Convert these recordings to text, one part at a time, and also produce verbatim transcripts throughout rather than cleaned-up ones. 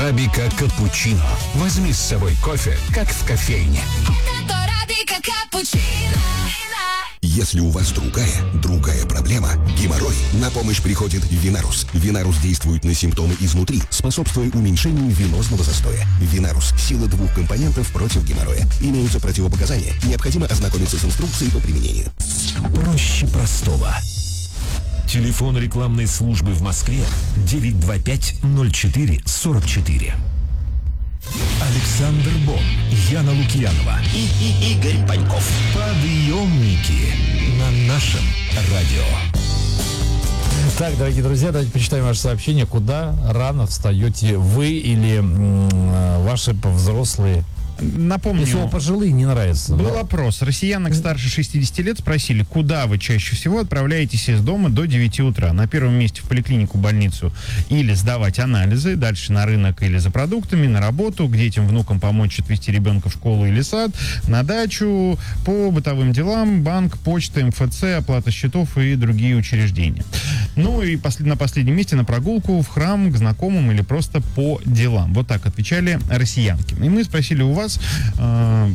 Арабика капучино. Возьми с собой кофе, как в кофейне. Если у вас другая, другая проблема, геморрой, на помощь приходит Винарус. Винарус действует на симптомы изнутри, способствуя уменьшению венозного застоя. Винарус – сила двух компонентов против геморроя. Имеются противопоказания. Необходимо ознакомиться с инструкцией по применению. Проще простого. Телефон рекламной службы в Москве девять два пять ноль четыре сорок четыре. Александр Бон, Яна Лукьянова и, и Игорь Паньков. Подъемники на нашем радио. Так, дорогие друзья, давайте почитаем ваше сообщение. Куда рано встаете вы или м- ваши взрослые? Напомню, если вам пожилые не нравится. Был да? опрос. Россиянок старше шестидесяти лет спросили, куда вы чаще всего отправляетесь из дома до девяти утра. На первом месте в поликлинику, больницу или сдавать анализы, дальше на рынок или за продуктами, на работу, к детям, внукам помочь отвезти ребенка в школу или сад, на дачу, по бытовым делам, банк, почта, эм эф цэ, оплата счетов и другие учреждения. Ну и послед... на последнем месте на прогулку, в храм, к знакомым или просто по делам. Вот так отвечали россиянки. И мы спросили у вас, э,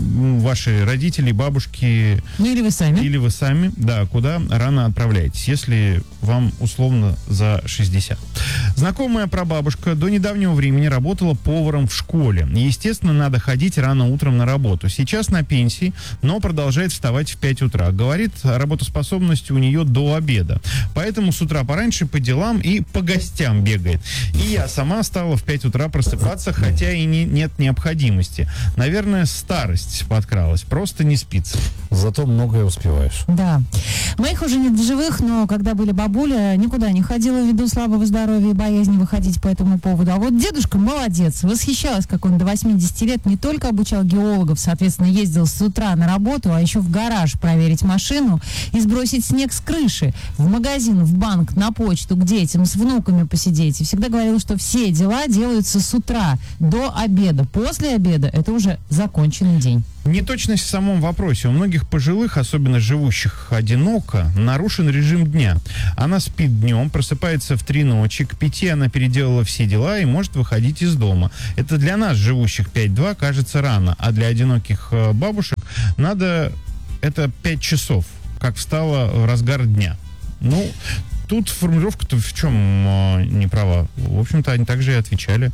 ваши родители, бабушки... Ну или вы сами. Или вы сами, да, куда рано отправляетесь, если вам условно за шестьдесят. Знакомая прабабушка до недавнего времени работала поваром в школе. Естественно, надо ходить рано утром на работу. Сейчас на пенсии, но продолжает вставать в пять утра. Говорит, работоспособность у нее до обеда. Поэтому с утра пораньше по делам и по гостям бегает. И я сама стала в пять утра просыпаться, хотя и не, нет необходимости. Наверное, старость подкралась. Просто не спится. Зато многое успеваешь. Да. Моих уже нет в живых, но когда были бабуля, никуда не ходила ввиду слабого здоровья и боязни выходить по этому поводу. А вот дедушка молодец. Восхищалась, как он до восьмидесяти лет не только обучал геологов, соответственно, ездил с утра на работу, а еще в гараж проверить машину и сбросить снег с крыши, в магазин, в банк, на почту, к детям, с внуками посидеть. И всегда говорил, что все дела делаются с утра, до обеда. После обеда это уже законченный день. Неточность в самом вопросе. У многих пожилых, особенно живущих одиноко, нарушен режим дня. Она спит днем, просыпается в три ночи, к пяти она переделала все дела и может выходить из дома. Это для нас, живущих пять-два, кажется рано, а для одиноких бабушек надо это пять часов, как встала в разгар дня. Ну, тут формулировка-то в чем э, не права? В общем-то, они также и отвечали.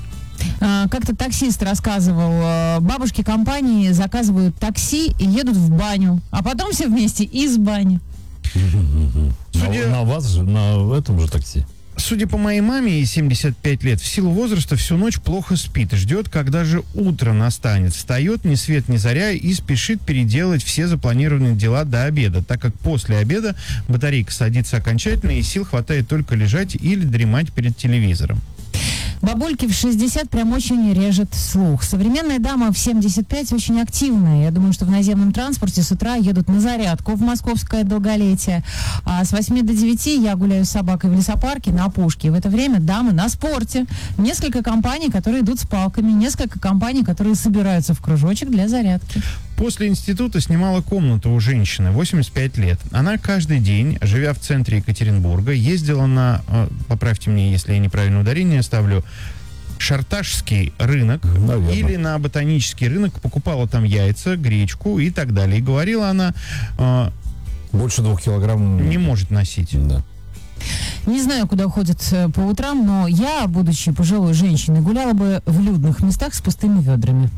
Как-то таксист рассказывал, бабушки компании заказывают такси и едут в баню, а потом все вместе из бани. Судя... На, на вас же, на этом же такси. Судя по моей маме, ей семьдесят пять лет, в силу возраста всю ночь плохо спит, ждет, когда же утро настанет, встает ни свет ни заря и спешит переделать все запланированные дела до обеда, так как после обеда батарейка садится окончательно и сил хватает только лежать или дремать перед телевизором. Бабульки в шестьдесят прям очень режет слух. Современная дама в семьдесят пять очень активная. Я думаю, что в наземном транспорте с утра едут на зарядку в московское долголетие. А с восьми до девяти я гуляю с собакой в лесопарке на опушке. В это время дамы на спорте. Несколько компаний, которые идут с палками. Несколько компаний, которые собираются в кружочек для зарядки. После института снимала комнату у женщины, восемьдесят пять лет. Она каждый день, живя в центре Екатеринбурга, ездила на, э, поправьте мне, если я неправильное ударение ставлю, Шарташский рынок, наверное, или на ботанический рынок, покупала там яйца, гречку и так далее. И говорила она... Э, Больше двух килограмм... Не может носить. Да. Не знаю, куда ходят по утрам, но я, будучи пожилой женщиной, гуляла бы в людных местах с пустыми ведрами.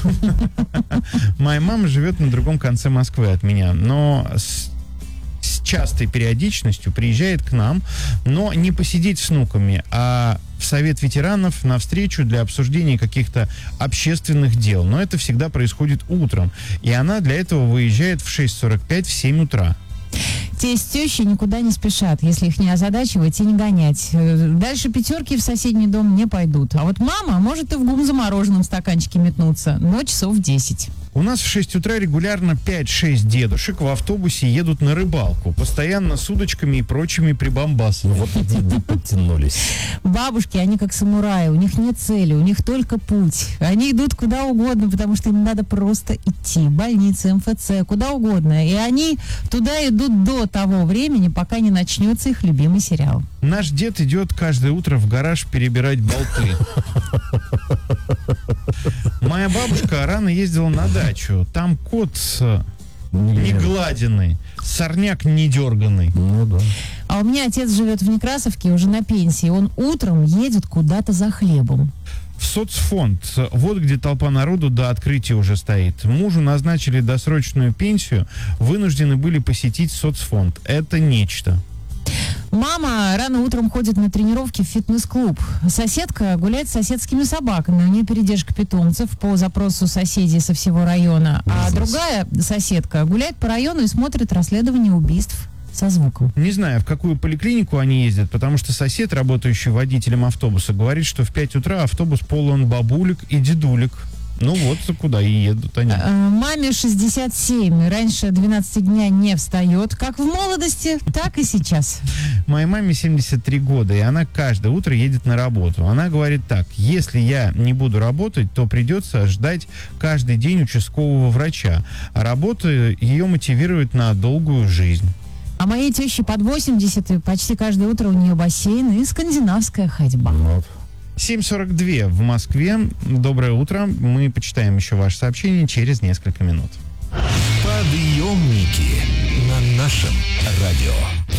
Моя мама живет на другом конце Москвы от меня, но с, с частой периодичностью приезжает к нам, но не посидеть с внуками, а в совет ветеранов на встречу для обсуждения каких-то общественных дел. Но это всегда происходит утром, и она для этого выезжает в шесть сорок пять, в семь утра. Тесть, тещи никуда не спешат, если их не озадачивать и не гонять. Дальше пятерки в соседний дом не пойдут. А вот мама может и в ГУМ за мороженым стаканчике метнуться, но часов в десять. У нас в шесть утра регулярно пять-шесть дедушек в автобусе едут на рыбалку, постоянно с удочками и прочими прибамбасами. Вот деды подтянулись. Бабушки, они как самураи, у них нет цели, у них только путь. Они идут куда угодно, потому что им надо просто идти. Больница, эм эф цэ, куда угодно. И они туда идут до того времени, пока не начнется их любимый сериал. Наш дед идет каждое утро в гараж перебирать болты. Моя бабушка рано ездила на дачу. Там кот э, не гладенный, сорняк не дерганый. Ну да. А у меня отец живет в Некрасовке, уже на пенсии. Он утром едет куда-то за хлебом. В соцфонд. Вот где толпа народу до открытия уже стоит. Мужу назначили досрочную пенсию, вынуждены были посетить соцфонд. Это нечто. Мама рано утром ходит на тренировки в фитнес-клуб. Соседка гуляет с соседскими собаками. У нее передержка питомцев по запросу соседей со всего района. А другая соседка гуляет по району и смотрит расследование убийств со звуком. Не знаю, в какую поликлинику они ездят, потому что сосед, работающий водителем автобуса, говорит, что в пять утра автобус полон бабулек и дедулек. Ну вот, куда и едут они. Э, Маме шестьдесят семь. Раньше двенадцати дня не встает. Как в молодости, так и сейчас. Моей маме семьдесят три года, и она каждое утро едет на работу. Она говорит так: если я не буду работать, то придется ждать каждый день участкового врача. А работа ее мотивирует на долгую жизнь. А моей теще под восемьдесят, и почти каждое утро у нее бассейн и скандинавская ходьба. Вот. семь сорок два в Москве. Доброе утро. Мы почитаем еще ваше сообщение через несколько минут. Подъемники на нашем радио.